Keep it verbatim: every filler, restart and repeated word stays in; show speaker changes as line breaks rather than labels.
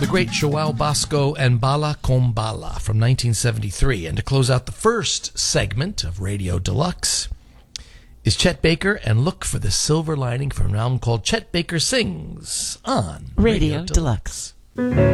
the great Joao Bosco and Bala Com Bala from nineteen seventy-three. And to close out the first segment of Radio Deluxe is Chet Baker and Look for the Silver Lining from an album called Chet Baker Sings on
Radio,
Radio
Deluxe.
Deluxe.